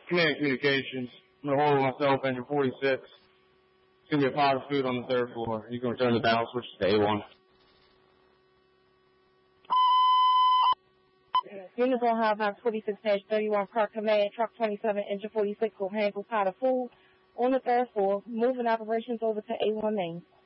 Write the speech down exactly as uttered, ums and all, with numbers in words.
Command Communications. I'm going to hold myself, engine forty-six. It's going to be a pot of food on the third floor. You can return the battle switch to A one. Units on High Box forty-six dash thirty-one, Park Command, Truck twenty-seven, Engine forty-six will handle pot of food on the third floor, moving operations over to A one main.